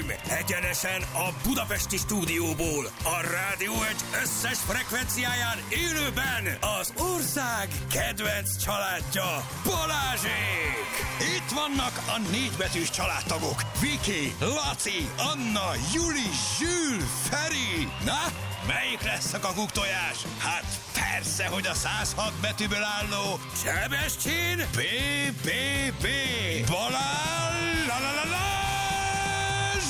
Uraim, egyenesen a budapesti stúdióból, a Rádió Egy összes frekvenciáján élőben az ország kedvenc családja, Balázsék! Itt vannak a 4 betűs családtagok, Viki, Laci, Anna, Juli, Zsül, Feri. Na, melyik lesz a kakuktojás? Hát persze, hogy a 106 betűből álló Sebestyén B. Balázs!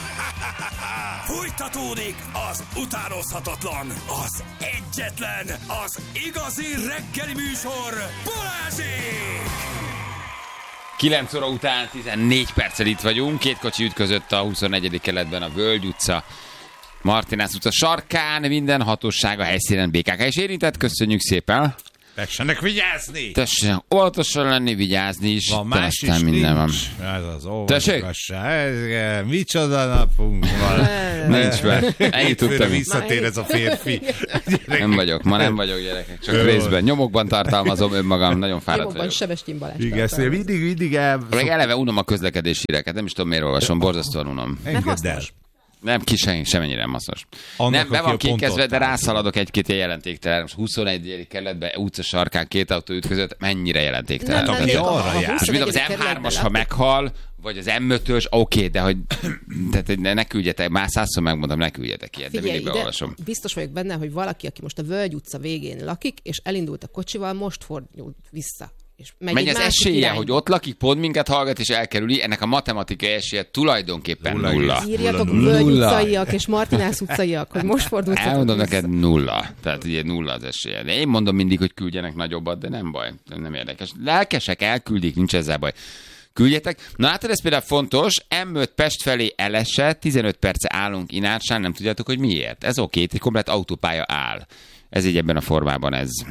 Fújtatódik az utánozhatatlan, az egyetlen, az igazi reggeli műsor, Balázsék! 9 óra után 14 perccel itt vagyunk, 2 kocsi ütközött a 24. keletben a Völgy utca, Martinász utca sarkán, minden hatóság a helyszínen BKK is érintett, köszönjük szépen. Tessenek vigyázni! Tessenek óvatosan lenni, vigyázni is. Van más is minden van. Ez az óvatosság. Micsoda napunk van. Nincs be. Ennyit tudtam. Visszatér ez a férfi. Ma nem vagyok gyerekek, csak részben. Nyomokban tartalmazom önmagam, nagyon fáradt Nyomokban vagyok. Sebestyén Balázs. Igen, mindig Meg eleve unom a közlekedési híreket, nem is tudom miért olvasom, borzasztóan unom. engedd el. Nem, semennyire maszos. Annak, Nem, be aki van a pontot kékezve, de talál. rászaladok egy-két ilyen jelentéktelen. Most 21. kerületben, utca sarkán 2 autó ütközött, mennyire jelentéktelen. Nem, aki arra jár. Most mint az M3-as, ha meghal, vagy az M5-ös, oké, de hogy tehát ne küldjetek, már 100-szor megmondom, ne küldjetek ilyet, de Figyelj, mindig beolvasom. biztos vagyok benne, hogy valaki, aki most a Völgy utca végén lakik, és elindult a kocsival, most fordult vissza. És megy Mennyi egy az másik esélye, irányba. hogy ott lakik, pont minket hallgat és elkerüli, ennek a matematikai esélye tulajdonképpen nulla. Írjatok Nulla. Völgy utcaiak és Martinász utcaiak, hogy most fordult. Elmondom neked nulla. Tehát ugye nulla az esélye. De én mondom mindig, hogy küldjenek nagyobbat, de nem baj. Nem érdekes. Lelkesek, elküldik, nincs ezzel baj. Küldjetek. Na hát ez például fontos, M5 Pest felé elesett, 15 perce állunk Inársán, nem tudjátok, hogy miért. Ez oké, egy komplett autópálya áll. Ez így ebben a formában,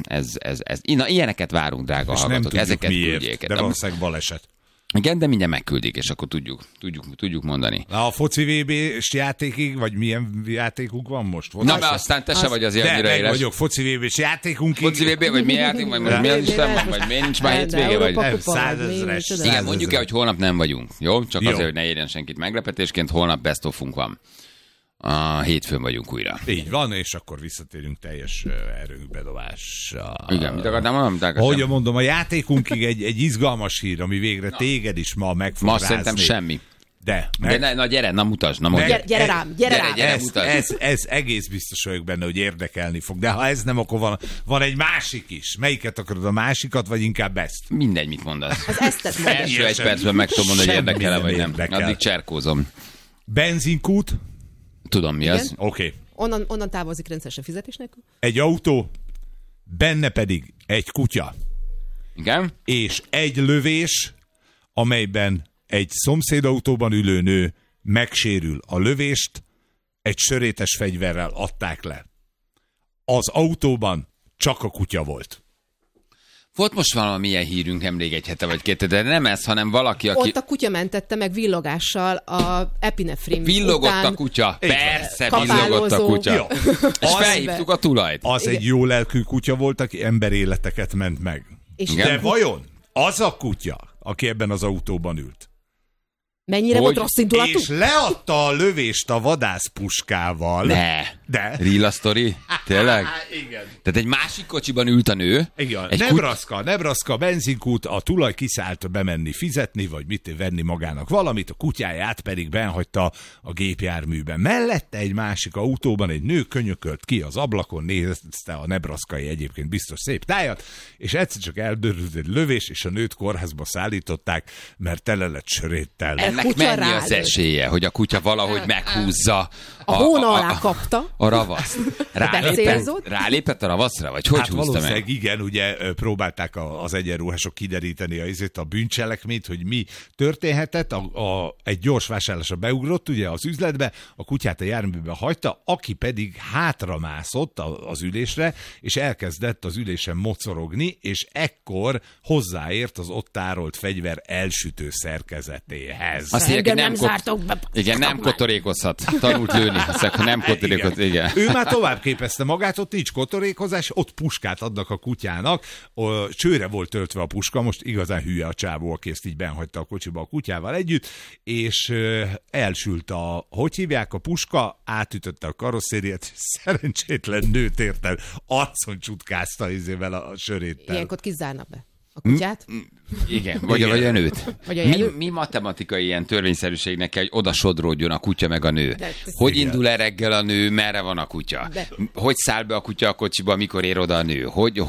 Na, ilyeneket várunk, drága És nem hallgatók. tudjuk Ezeket miért, küldjék. de valószínűleg baleset. Igen, de mindjárt megküldik, és akkor tudjuk mondani. A foci VB-s játékig, vagy milyen játékunk van most? Na, mert aztán te se vagy azért De annyira meg éles. vagyok, foci VB-s játékunkig. Foci VB, vagy mi játék, vagy most mi az Isten van, vagy miért nincs már hétvége, vagy... Nem, 100 000-es. Igen, mondjuk el, hogy holnap nem vagyunk, jó? Csak Jó. azért, hogy ne érjen senkit meglepetésként, holnap best of-unk van. A hétfőn vagyunk újra. Így van, és akkor visszatérünk teljes erőbedobással. Igen, mit akartam mondani? Ahogy mondom, a játékunkig egy izgalmas hír, ami végre téged is ma meg fog Ma rázni. szerintem semmi. De Na gyere, mutasd, na mondj. Gyere rám. ez egész biztos vagyok benne, hogy érdekelni fog. De ha ez nem, akkor van egy másik is. Melyiket akarod, a másikat, vagy inkább ezt? Mindegy, mit mondasz. Az Esztet mondja. Első egy percben meg tudom mondani, hogy Semmi érdekel-e, nem vagy nem. érdekel. Addig cserkózom. Benzinkút, Tudom, mi az. oké. Onnan távozik rendszeresen fizetés nélkül. Egy autó, benne pedig egy kutya. Igen? És egy lövés, amelyben egy szomszédautóban ülő nő megsérül. A lövést egy sörétes fegyverrel adták le. Az autóban csak a kutya volt. Volt most valamilyen hírünk emlék egy hete vagy 2, de nem ez, hanem valaki, aki... Ott a kutya mentette meg villogással a epinefrin Villogott után. a kutya. Persze, kapálózó. villogott a kutya. Jó. És felhívtuk a tulajt. Az Igen. egy jó lelkű kutya volt, aki emberéleteket ment meg. És Igen. De vajon az a kutya, aki ebben az autóban ült, mennyire Hogy? volt rossz indulatú? és leadta a lövést a vadászpuskával. De. Real story? Tényleg? Igen. Tehát egy másik kocsiban ült a nő. Igen. Egy Nebraska benzinkút, a tulaj kiszállt bemenni fizetni, vagy mit venni magának valamit, a kutyáját pedig benhagyta a gépjárműben. Mellette egy másik autóban egy nő könyökölt ki az ablakon, nézte a nebraskai egyébként biztos szép tájat, és egyszer csak eldörült egy lövés, és a nőt kórházba szállították, mert tele lett söréttel. Ennek kutya mennyi az rálőtt. esélye, hogy a kutya valahogy meghúzza A hóna alá kapta. a ravaszt. Becélzott. Rálépett a ravaszra? Vagy hogy Hát húzta valószínűleg meg? igen, ugye próbálták az egyenruhások kideríteni a bűncselekményt, hogy mi történhetett. Egy gyors vásárlásra beugrott ugye az üzletbe, a kutyát a járműbe hagyta, aki pedig hátramászott az ülésre, és elkezdett az ülésen mocorogni, és ekkor hozzáért az ott tárolt fegyver elsütő szerkezetéhez. Azt mondják, Engem hogy nem zártok be. Igen, nem kotorékozhat. Tanult lőni. Szóval nem kotorékozhat. Igen. Ő már tovább képezte magát, ott nincs kotorékozás, ott puskát adnak a kutyának. Csőre volt töltve a puska, most igazán hülye a csávó, aki ezt így benhagyta a kocsiba a kutyával együtt, és elsült hogy hívják, a puska, átütötte a karosszériát, szerencsétlen nőt ért el, arcon csutkázta izével a söréttel. Ilyenkor kizárnak be a kutyát. Igen, vagy a nőt. Vagy a nőt. Mi matematikai ilyen törvényszerűségnek kell, hogy oda sodródjon a kutya meg a nő? Hogy igen. indul el reggel a nő, merre van a kutya? Hogy száll be a kutya a kocsiba, mikor ér oda a nő?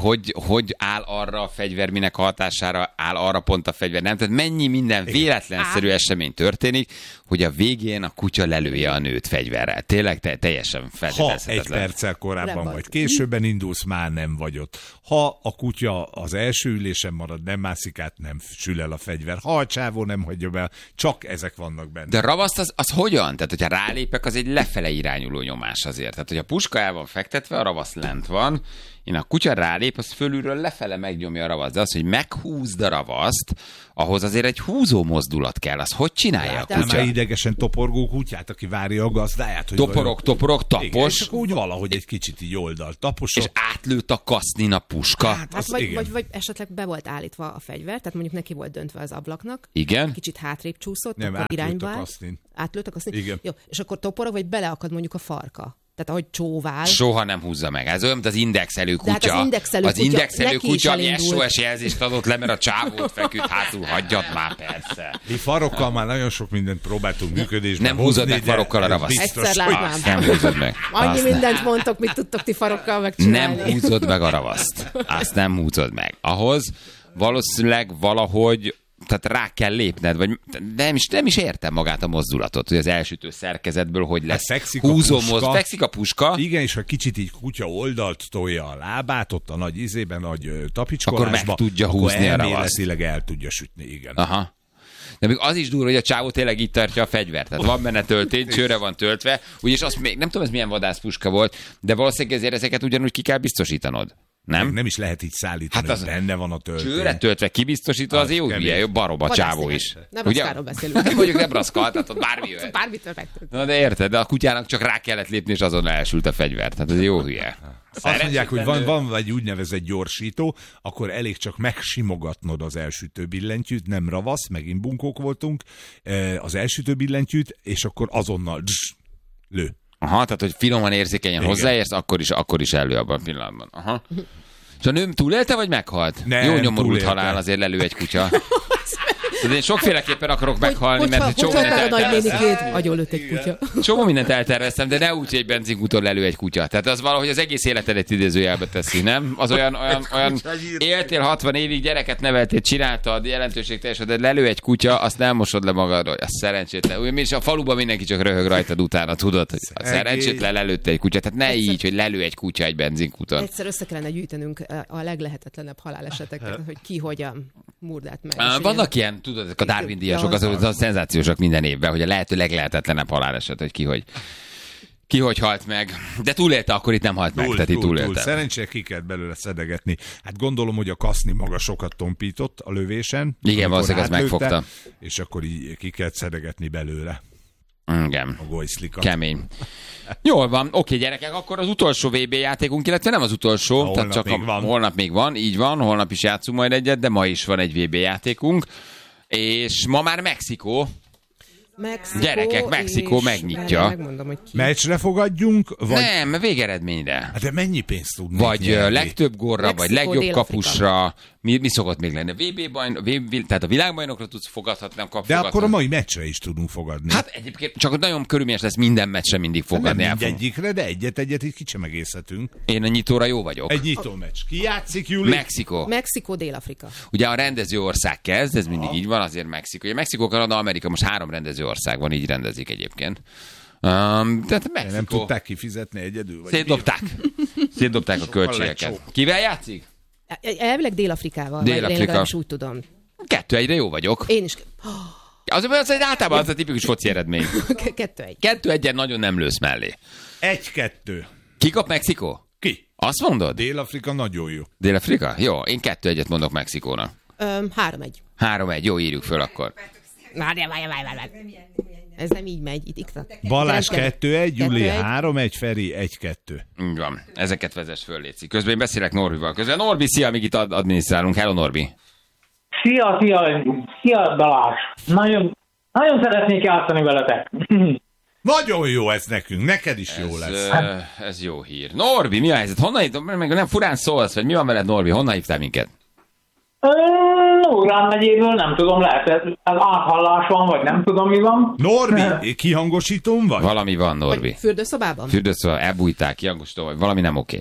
Hogy áll arra a fegyver, minek a hatására áll arra pont a fegyver? Nem? Tehát mennyi minden véletlenszerű esemény történik, hogy a végén a kutya lelője a nőt fegyverrel. Tényleg teljesen Ha feltételezhetetlen. egy perccel korábban Nem vagy vagy. későbben indulsz, már nem vagy ott. Ha a kutya az első ülésen marad, nem mászik át, nem sül el a fegyver. Ha a csávó nem hagyja be, csak ezek vannak benne. De a ravaszt az hogyan? Tehát, hogyha rálépek, az egy lefele irányuló nyomás azért. Tehát, hogy a puska el van fektetve, a ravasz lent van, én a kutya rálép, az fölülről lefele megnyomja a ravaszt. De az, hogy meghúzd a ravaszt, ahhoz azért egy húzó mozdulat kell. Az hogy csinálja a Nem kutya? már idegesen toporgó kutyát, aki várja a gazdáját. Hogy Toporog, igen, tapos, és akkor úgy valahogy egy kicsit így oldalt taposok. és átlőtt a kasznin a puska. Hát, Hát az vagy, igen. vagy esetleg be volt állítva a fegyver, tehát mondjuk neki volt döntve az ablaknak. Igen? Kicsit hátrébb csúszott, Nem, akkor átlőtt irányba a állt. kasznin. Átlőtt a kasznin? Igen. Jó, és akkor toporog, vagy beleakad mondjuk a farka. Tehát ahogy csóvál. Soha nem húzza meg. Ez olyan, mint az indexelő De hát kutya. az indexelő kutya, kutya, neki is ami elindult. SOS jelzést adott le, mert a csávót feküdt hátul. Hagyjad már, persze. Mi farokkal már nagyon sok mindent próbáltunk működésben Nem húzod hozni, meg de farokkal a ez ravaszt. biztos, Egyszer hogy- látnám. Azt nem húzod meg. Annyi Azt mindent mondtok, mit tudtok ti farokkal megcsinálni. nem húzod meg a ravaszt. Azt nem húzod meg. Ahhoz valószínűleg valahogy, tehát rá kell lépned, vagy nem is értem magát a mozdulatot, hogy az elsütő szerkezetből hogy lesz. fekszik a Húzó puska. fekszik a puska, Igen, és ha kicsit így kutya oldalt tolja a lábát, ott a nagy izében, nagy tapicskolásba, Akkor meg tudja húzni a ravaszt. elméletileg el tudja sütni, igen. Aha. De még az is durva, hogy a csávó tényleg itt tartja a fegyvert. Tehát van benne töltény, csőre van töltve, úgyis azt még nem tudom, ez milyen vadászpuska volt, de valószínűleg ezért ezeket ugyanúgy ki kell biztosítanod. Nem? Nem is lehet így szállítani, Hát hát az- benne van a töltény. Csőre töltve kibiztosítva, az jó kemény. hülye, jobb barom a csávó is. Nebraszkáról beszélünk. Nem mondjuk Nebraska, tehát ott bármi jöhet. Bármitől megtudsz. Na de érted, de a kutyának csak rá kellett lépni, és azonnal elsült a fegyver. Tehát ez jó hülye. Azt mondják, hogy van egy úgynevezett gyorsító, akkor elég csak megsimogatnod az elsütő billentyűt, nem ravasz, megint bunkók voltunk, az elsütő billentyűt, és akkor azonnal lő. Aha, tehát hogy finoman érzékenyen Igen. hozzáérsz, akkor is elő abban a pillanatban. Aha. És a nőm túlélte, vagy meghalt? Nem, Jó nyomorult túlélte. halál, azért lelő egy kutya. De én sokféleképpen akarok meghalni, mert egy csomó Hogy mindent a elterveztem. nagynénikét? Agyonlőtt egy kutya. Csomó mindent elterveztem, de ne úgy, hogy egy benzinkúton lelő egy kutya. Tehát az valahogy az egész életedet idézőjelbe teszi, nem? Az olyan éltél 60 évig, gyereket neveltél, csináltad, jelentőségteljes, de lelő egy kutya, azt nem mosod le magadról, az szerencsétlen. Úgy, és a faluban mindenki csak röhög rajtad utána, tudod, hogy a szerencsétlen lelőtte egy kutya. Tehát ne így, hogy lelő egy kutya egy benzinkúton. Egyszer össze kellene gyűjtenünk a leglehetetlenebb haláleseteket, hogy ki hogyan murdált meg. És Vannak ilyen, tudod, ezek a Darwin-díjasok, azok szenzációsak minden évben, hogy a lehető leglehetetlenebb haláleset, hogy ki hogy halt meg. De túlélte, akkor itt nem halt meg, tehát itt túlélte. Szerencsére ki kellett belőle szedegetni. Hát gondolom, hogy a kaszni maga sokat tompított a lövésen. Igen, amikor valószínűleg az átlőtte, megfogta. És akkor így ki kellett szedegetni belőle Igen. a gojszlikat. Kemény. Jól van, oké gyerekek, akkor az utolsó VB játékunk, illetve nem az utolsó, holnap tehát csak még van. holnap még van, így van, holnap is játszunk majd egyet, de ma is van egy VB játékunk, és ma már Mexikó. Mexikó, Gyerekek, Mexikó és- megnyitja. Megmondom, hogy ki. Meccsre fogadjunk, vagy... Nem, végeredményre. Hát de mennyi pénzt tudnék Vagy nyerni? legtöbb górra, vagy Mexikó, legjobb Dél-Afrika. kapusra. Mi szokott még lenni? Tehát a világbajnokra tudsz fogadhatni, nem kapsz De akkor a fogadhatni. mai meccsre is tudunk fogadni. Hát egyébként csak nagyon körülményes lesz minden meccsre mindig fogadni. nem el fogunk. mindegyikre, de egyet így kicsemegészhetünk. Én a nyitóra jó vagyok. Egy nyitó meccs. Ki játszik, Júli? Mexikó. Mexikó, Dél-Afrika. Ugye a rendező ország kezd, ez mindig így van, azért Mexikó. Ugye Mexikó, Kanada, Amerika, most 3 rendező ország van, így rendezik egyébként. Tehát Mexikó. Nem tudták kifizetni egyedül? Vagy Szétdobták a költségeket. lett sok. Kivel játszik? Elvileg Dél-Afrikával. Dél-Afrika. Én legalábbis úgy tudom. 2-1-re jó vagyok. Én is. Az egy általában az a tipikus foci eredmény. 2-1. 2-1-en nagyon nem lősz mellé. 1-2. Ki kap Mexikó? Ki? Azt mondod? Dél-Afrika nagyon jó. Dél-Afrika? Jó, én 2-1-et mondok Mexikónak. 3-1. 3-1, jó, írjuk föl akkor. Várjál. Ez nem így megy. Itt Balázs 2-1, Gyuli 3-1, Feri 1-2. Így van. Ezeket vezess föl, létszik. Közben én beszélek Norbival. Közben Norbi, szia, amíg itt adminisztrálunk. Hello, Norbi. Szia, Balázs. Nagyon szeretnék játszani veletek. Nagyon jó ez nekünk, neked is jó lesz. Ez jó hír. Norbi, mi a helyzet? Honnan meg nem furán szólsz, vagy mi van veled, Norbi? Honnan hívtál minket? Nógrán megyéből, nem tudom, lehet ez áthallás van, vagy nem tudom, mi van. Norbi, kihangosítón vagy? Valami van, Norbi. Fürdőszobában? Fürdőszobában, elbújtál, kihangosító vagy, valami nem oké.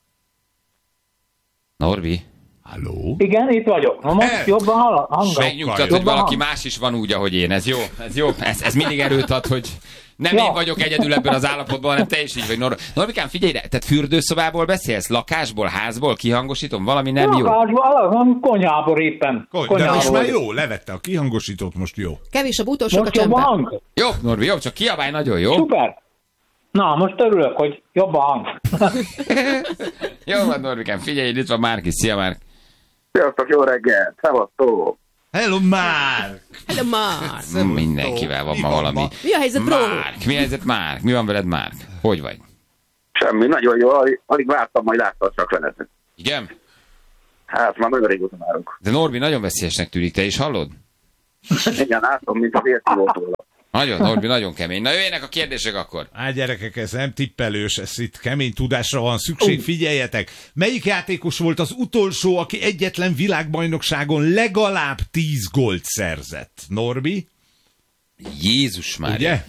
Norbi? Halló? Igen, itt vagyok. Most jobban hangom. Megnyugtat, hogy valaki más is van úgy, ahogy én. Ez jó. Ez mindig erőt ad, hogy nem én vagyok egyedül ebben az állapotban, hanem te is így vagy. Norbikám, figyelj, tehát fürdőszobából beszélsz? Lakásból, házból, kihangosítom? Valami nem jó? Lakásból, konyhából éppen. De most már jó, levette a kihangosítót, most jó. Kevés a bútor, sok a Most jobb a csömpe. hang? Jó, Norbi, jó, csak kiabálj nagyon, jó? Szuper. Na, most örülök, hogy jobb a hang. Jó van, Norbikám, figyelj, itt van Márk is. Szia, Márk. Sziasztok, jó reggel! Szevasztok! Hello, Márk! Hello, Mark. Mindenkivel van ma valami. Mi a helyzet, bro? Mi a helyzet, Márk? Mi van veled, Márk? Hogy vagy? Semmi, nagyon jó, alig vártam, majd láttam csak lenetet. Igen? Hát már nagyon régóta várunk. De Norbi nagyon veszélyesnek tűnik, te is hallod? Igen, látom, mint az értívótól. Nagyon, Norbi, nagyon kemény. Na jöjjenek a kérdések akkor. Gyerekek, ez nem tippelős, ez itt kemény tudásra van szükség, figyeljetek! Melyik játékos volt az utolsó, aki egyetlen világbajnokságon legalább 10 gólt szerzett? Norbi? Jézus már. Ugye?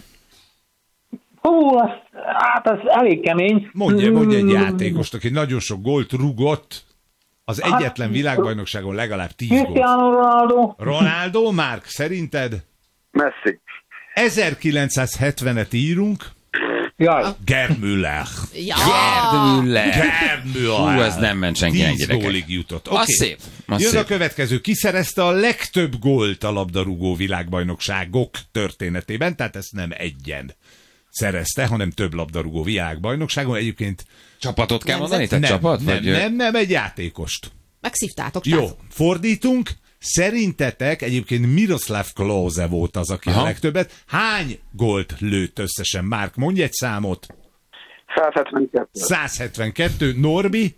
Ez elég kemény. Mondj egy játékost, aki nagyon sok gólt rugott, az egyetlen világbajnokságon legalább 10 gólt. Cristiano Ronaldo. Ronaldo, Márk, szerinted? Messi. 1970-et írunk. Jaj. Gerd Müller. Ja. Gerd Müller. Gerd Müller. Hú, ez nem ment senkinek, 10 gyerekek. gólig jutott. Az szép. Az Jön szép. a következő. Ki szerezte a legtöbb gólt a labdarúgó világbajnokságok történetében? Tehát ezt nem egyen szerezte, hanem több labdarúgó világbajnokságon. Egyébként Csapatot kell mondani? Tehát csapat? nem, egy játékost. Megszívtátok, Jó, srácok. fordítunk. Szerintetek egyébként Miroslav Klose volt az, aki a legtöbbet. Hány gólt lőtt összesen? Márk, mondj egy számot. 172. 172. Norbi?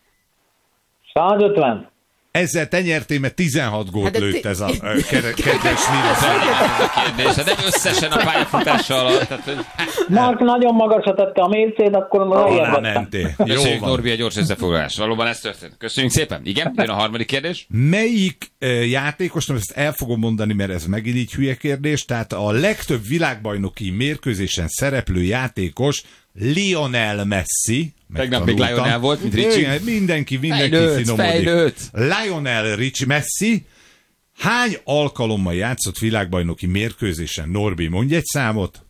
150. Ezzel te nyertél, mert 16 gólt Hát de lőtt ez a kedves Miroslav. Ez a kérdés. Hát nem összesen a pályafutása alatt. Tehát, hogy... Mark nagyon magasra tette a mércét, akkor Arra lejjebb mentél. Jó Köszönjük, van. Norbi, a gyors összefoglalás. Valóban ez történt. Köszönjük szépen. Igen, jön a harmadik kérdés. Melyik játékos, ezt el fogom mondani, mert ez megint így hülye kérdés, tehát a legtöbb világbajnoki mérkőzésen szereplő játékos Lionel Messi. Tegnap még megtanultam. Lionel volt, mint Ricci. Igen, mindenki finomodik. Fejlőtt. Lionel Richie Messi hány alkalommal játszott világbajnoki mérkőzésen? Norbi, mondj egy számot.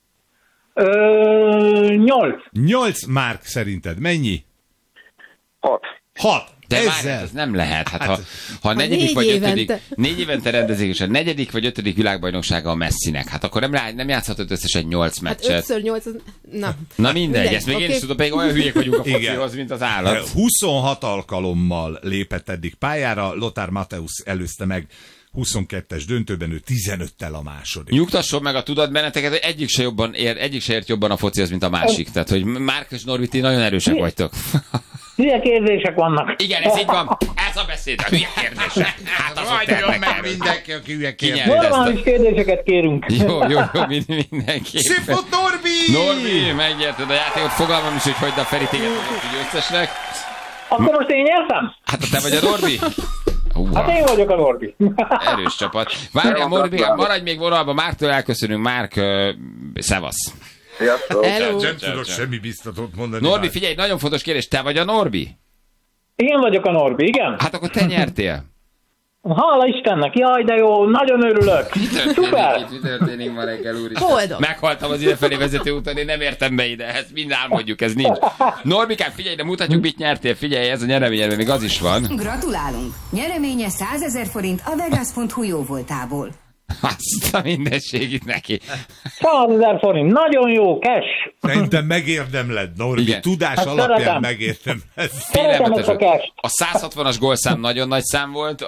8. 8, Márk, szerinted mennyi? 6. 6. De Ezzel. már ez nem lehet. Hát, Hát, ha negyedik négy vagy évente. ötödik, 4 évente rendezik, és a negyedik vagy ötödik világbajnoksága a Messinek. Hát akkor nem játszhatott összesen 8 Hát meccset. 5x8, na. Na mindegy, ezt még én oké. is tudom, pedig olyan hülyék vagyunk a Igen. focihoz, mint az állat. 26 alkalommal lépett eddig pályára, Lothar Matthäus előzte meg 22-es döntőben, ő 15-tel a második. Nyugtasson meg a tudatbenneteket, hogy egyik se ért jobban a focihoz, mint a másik. Tehát, hogy Márk és Norbi, ti nagyon erősek vagytok. Hülye kérdések vannak. Igen, ez így van. Ez a beszéd, a hülye kérdése. Hát azok Majdjon meg ternek. mindenki, aki hülye Ki kérdés. nyert ezt Normális kérdéseket kérünk. Jó, mindenki. Szépot, Norbi! Norbi, megnyerted a játékot, fogalmam is, hogy hagyd a Feri téged hogy összesnek. Akkor most én nyertem? Hát te vagy a Norbi? Hát én vagyok a Norbi. Erős csapat. Várjál, Norbi, maradj még vonalba, Márktól elköszönünk. Márk, szevasz. Sziasztok! Hello. Nem tudok semmi biztatót mondani. Norbi, már. figyelj, nagyon fontos kérdés, te vagy a Norbi? Én vagyok a Norbi, igen? Hát akkor te nyertél. Hála Istennek, jaj, de jó, nagyon örülök. Szuper. Mi történik ma reggel, úr? Boldog. Meghaltam az idefelé vezető úton, én nem értem be ide, ezt mind álmodjuk, ez nincs. Norbikám, figyelj, de mutatjuk, mit nyertél, figyelj, ez a nyereményed, még az is van. Gratulálunk! Nyereménye 100 000 forint a Vegas.hu jóvoltából. Azt a mindenségit neki. 100 000 forint, nagyon jó, cash. Szerintem megérdemled, Norbi. Igen. Tudás Hát alapján szeretem. megérdemled. Szeretem ezt a cash. A 160-as gólszám nagyon nagy szám volt,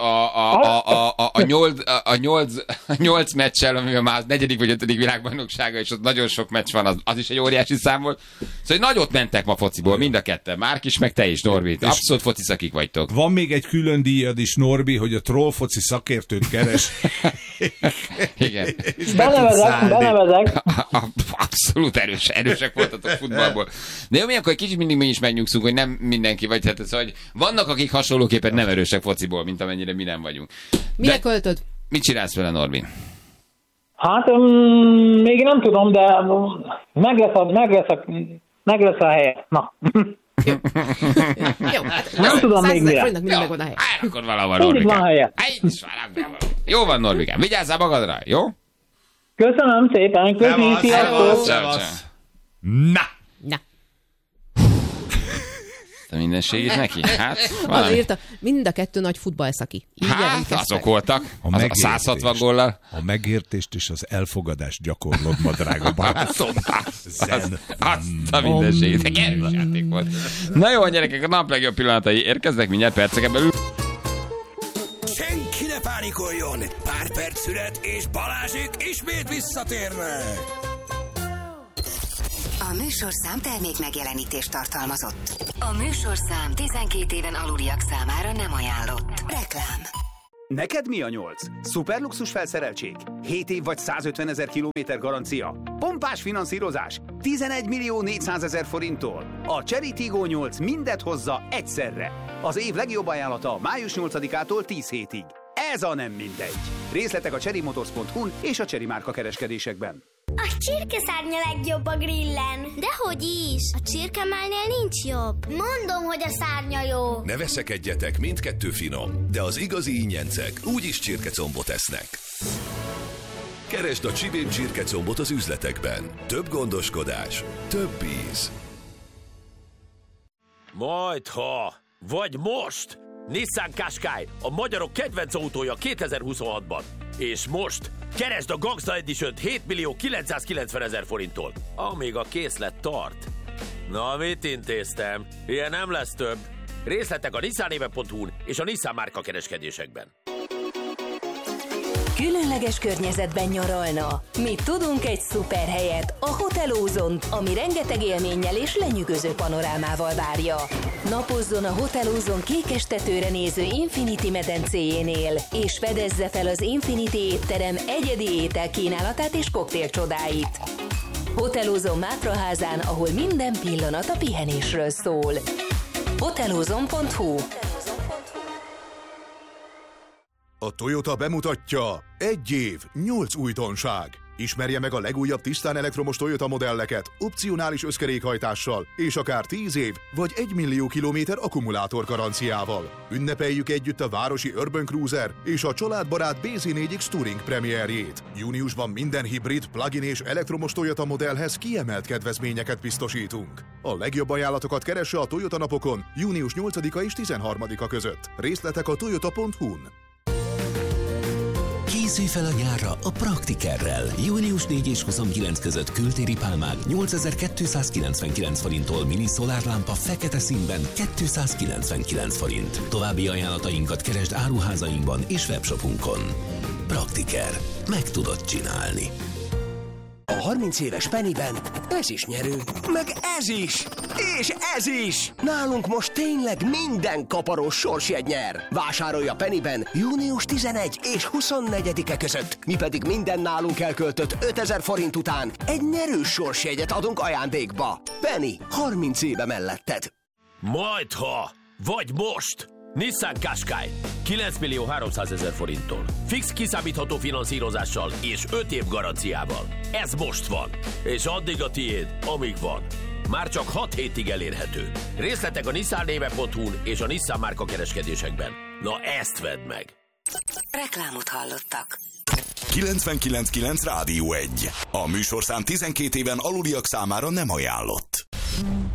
a 8 meccsel, amivel már 4. vagy 5. világbajnoksága, és ott nagyon sok meccs van, az is egy óriási szám volt. Szóval nagyot mentek ma fociból, mind a ketten. Márk is, meg te is, Norbi. Abszolút fociszakik vagytok. Van még egy külön díjad is, Norbi, hogy a trollfoci szakértőt keres. Igen. Benevezek. Abszolút erősek voltatok futballból. De jó, akkor egy kicsit mindig mi is megnyugszunk, hogy nem mindenki, vagy hát szóval, hogy vannak, akik hasonlóképpen nem erősek fociból, mint amennyire mi nem vagyunk. Mire költöd? Mit csinálsz vele, Norbi? Hát még nem tudom, de meg lesz a helye. Na. Jó, hát Nem tudom még mire. Mindig megvan a hely. Akkor valahol, Mindig van helye. Jó van, Norbikám, vigyázzál magadra, jó? Köszönöm szépen, köszönjük, sziasztok! Szevasz. Na! Na, Te mindenségét neki? Hát, az valami. írta, mind a kettő nagy futballszaki. Így Hát, jelentkeztek. azok voltak. Az a 160 góllal. A megértést és az elfogadást gyakorlod, ma drága barátom. Zen. Azt a mindenségét. Erős játék volt. Na jó, gyerekek, a nap legjobb pillanatai érkeznek mindjárt perceken belül. Senki ne pánikoljon! Pár perc szület, és Balázsék ismét visszatérnek! A műsorszám termék megjelenítést tartalmazott. A műsorszám 12 éven aluliak számára nem ajánlott. Reklám. Neked mi a 8? Szuperluxus felszereltség? 7 év vagy 150 000 kilométer garancia? Pompás finanszírozás? 11 400 000 forinttól? A Cherry Tiggo 8 mindet hozza egyszerre. Az év legjobb ajánlata május 8-ától 10 hétig. Ez a nem mindegy. Részletek a cherrymotors.hu-n és a Cherry márka kereskedésekben. A csirkeszárnya legjobb a grillen. Dehogy is. A csirkemálnél nincs jobb. Mondom, hogy a szárnya jó. Ne veszekedjetek, mindkettő finom, de az igazi ingyencek úgyis csirkecombot esznek. Keresd a Csibén csirkecombot az üzletekben. Több gondoskodás, több íz. Majdha, vagy most! Nissan Qashqai, a magyarok kedvenc autója 2026-ban. És most keresd a Gangsta Edition 7 990 000 forinttól, amíg a készlet tart. Na, mit intéztem? Ilyen nem lesz több. Részletek a nissanéve.hu-n és a Nissan márka kereskedésekben. Különleges környezetben nyaralna. Mi tudunk egy szuper helyet, a Hotel Ozont, ami rengeteg élménnyel és lenyűgöző panorámával várja. Napozzon a Hotel Ozon kékestetőre néző Infinity medencéjénél, és fedezze fel az Infinity étterem egyedi ételkínálatát és koktélcsodáit. Hotel Ozon Mátraházán, ahol minden pillanat a pihenésről szól. hotelozon.hu. A Toyota bemutatja 1 év, 8 újdonság. Ismerje meg a legújabb tisztán elektromos Toyota modelleket, opcionális összkerékhajtással, és akár 10 év vagy 1 millió kilométer akkumulátor garanciával. Ünnepeljük együtt a városi Urban Cruiser és a családbarát BZ4X Touring premierjét. Júniusban minden hibrid, plug-in és elektromos Toyota modellhez kiemelt kedvezményeket biztosítunk. A legjobb ajánlatokat keresse a Toyota napokon június 8-a és 13-a között. Részletek a toyota.hu-n. Készülj fel a nyárra a Praktikerrel. Június 4 és 29 között kültéri pálmák 8299 forinttól, mini szolárlámpa fekete színben 299 forint. További ajánlatainkat keresd áruházainkban és webshopunkon. Praktiker. Meg tudod csinálni. A 30 éves Pennyben ez is nyerő, meg ez is, és ez is! Nálunk most tényleg minden kaparós sorsjegy nyer. Vásárolj a Pennyben június 11 és 24-e között. Mi pedig minden nálunk elköltött 5000 forint után egy nyerős sorsjegyet adunk ajándékba. Penny, 30 éve melletted. Majdha, vagy most! Nissan Qashqai 9 300 000 forinttól. Fix kiszámítható finanszírozással és 5 év garanciával. Ez most van, és addig a tiéd, amíg van. Már csak 6 hétig elérhető. Részletek a nissanéve.hu-n és a Nissan márka kereskedésekben. Na ezt vedd meg! Reklámot hallottak. 99.9 Rádió 1. A műsorszám 12 éven aluliak számára nem ajánlott.